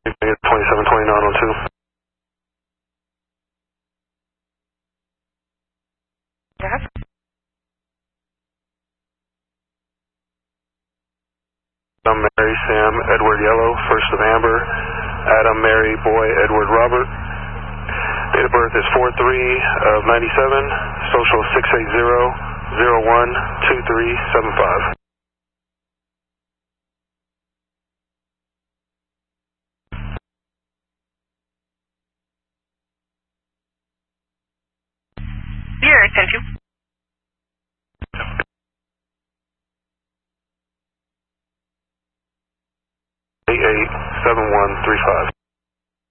272902. Yes. Adam, Mary, Sam, Edward, Yellow, first of Amber, Adam, Mary, Boy, Edward, Robert. Date of birth is 4/3 of 97, social 680-01-2375. Here, thank you. 887135.